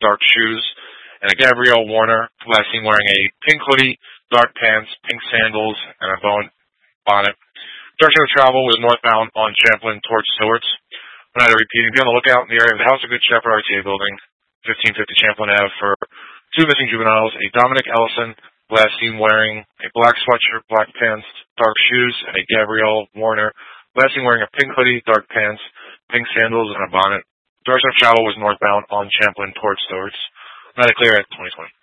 dark shoes, and a Gabrielle Warner, last seen wearing a pink hoodie, dark pants, pink sandals, and a bonnet. Direction of travel was northbound on Champlain towards Stewart's. When I repeating, be on the lookout in the area of the House of Good Shepherd RTA building, 1550 Champlain Ave, for two missing juveniles, a Dominic Ellison, last seen wearing a black sweatshirt, black pants, dark shoes, and a Gabrielle Warner, last seen wearing a pink hoodie, dark pants, pink sandals, and a bonnet. Direction of travel was northbound on Champlain towards Stewart's. Not clear at 2020.